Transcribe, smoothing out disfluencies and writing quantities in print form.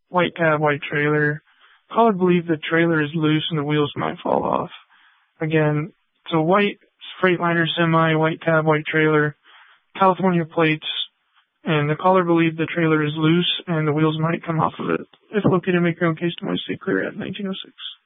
white cab, white trailer. Caller believed the trailer is loose and the wheels might fall off. Again, it's a white Freightliner semi, white cab, white trailer, California plates, and the caller believed the trailer is loose and the wheels might come off of it. If located, make your own case to Moist Clear at 1906.